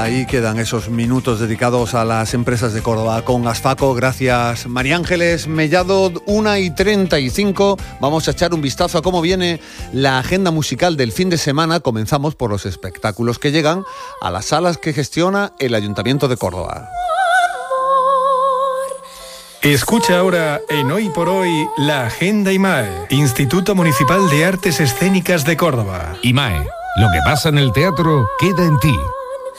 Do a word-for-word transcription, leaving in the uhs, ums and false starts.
Ahí quedan esos minutos dedicados a las empresas de Córdoba con Asfaco. Gracias, María Ángeles Mellado. Una y treinta y cinco. Vamos a echar un vistazo a cómo viene la agenda musical del fin de semana. Comenzamos por los espectáculos que llegan a las salas que gestiona el Ayuntamiento de Córdoba. Escucha ahora en Hoy por Hoy la Agenda I M A E, Instituto Municipal de Artes Escénicas de Córdoba. I M A E, lo que pasa en el teatro queda en ti.